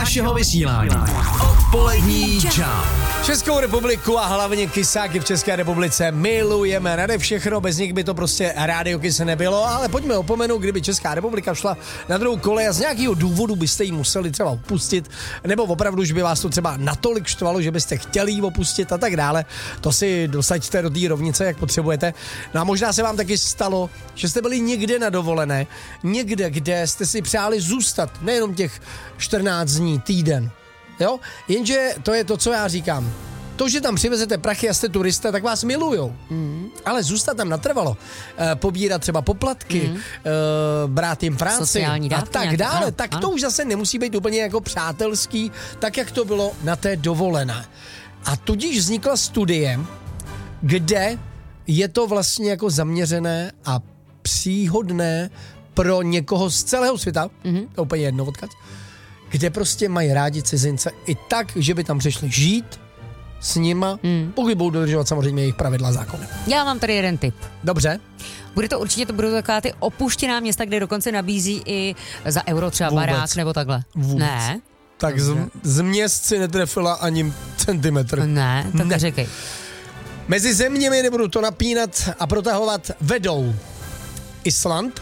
našeho vysílání. Odpolední čau. Českou republiku a hlavně kysáky v České republice milujeme nade všechno, bez nich by to prostě Rádio Kiss nebylo, ale pojďme opomenout, kdyby Česká republika šla na druhou kolej a z nějakého důvodu byste ji museli třeba opustit, nebo opravdu už by vás to třeba natolik štvalo, že byste chtěli ji opustit a tak dále, to si dosaďte do té rovnice, jak potřebujete. No a možná se vám taky stalo, že jste byli někde na dovolené, někde, kde jste si přáli zůstat, nejenom těch 14 dní, týden. Jo? Jenže to je to, co já říkám. To, že tam přivezete prachy a jste turista, tak vás milujou. Ale zůstat tam natrvalo, pobírat třeba poplatky, brát jim práci a tak dále, tak to už zase nemusí být úplně jako přátelský, tak jak to bylo na té dovolené. A tudíž vznikla studie, kde je to vlastně jako zaměřené a příhodné pro někoho z celého světa, to úplně jedno odkud, kde prostě mají rádi cizince i tak, že by tam přišli žít s nima, pokud budou dodržovat samozřejmě jejich pravidla a zákony. Já mám tady jeden tip. Dobře. To budou taková ty opuštěná města, kde dokonce nabízí i za euro třeba barák nebo takhle. Vůbec. Ne. Tak z měst si netrefila ani centimetr. Ne, tak neřekej. Mezi zeměmi, nebudu to napínat a protahovat, vedou Island,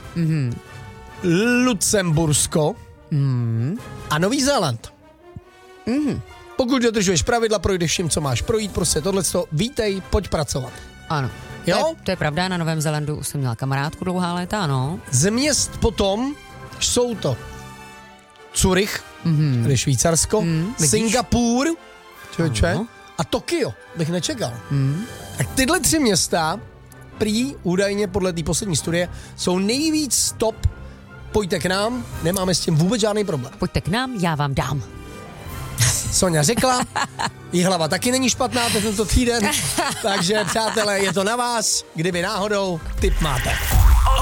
Lucembursko a Nový Zéland. Pokud dodržuješ pravidla, projdeš vším, co máš projít, prostě tohleto, vítej, pojď pracovat. Ano. Jo? To je pravda, na Novém Zélandu jsem měla kamarádku dlouhá léta, ano. Z měst potom jsou to Zurich, tedy Švýcarsko, Singapur, a Tokio, bych nečekal. Tak tyhle 3 města, prý údajně podle té poslední studie, jsou nejvíc stop. Pojďte k nám, nemáme s tím vůbec žádný problém. Pojďte k nám, já vám dám. Sonja řekla, jí hlava taky není špatná tento týden, takže přátelé, je to na vás, kdyby náhodou tip máte.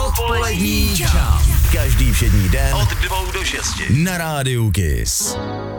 Odpolední čau. Každý všední den od 2 do 6 na Rádiu Kiss.